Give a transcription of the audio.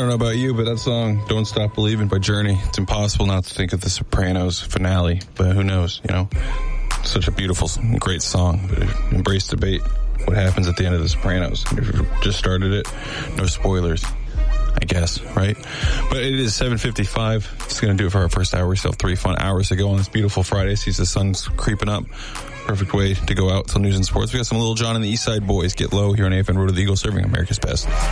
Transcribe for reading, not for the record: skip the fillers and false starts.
know about you, but that song, Don't Stop Believing by Journey, it's impossible not to think of the Sopranos finale, but who knows, you know? Such a beautiful, great song, but embrace debate. What happens at the end of the Sopranos? Just started it. No spoilers, I guess, right? But it is 7:55. It's going to do it for our first hour. We still have 3 fun hours to go on this beautiful Friday. Sees the sun's creeping up. Perfect way to go out till news and sports. We got some Little John and the East Side Boys. Get low here on AFN Road to the Eagle, serving America's best.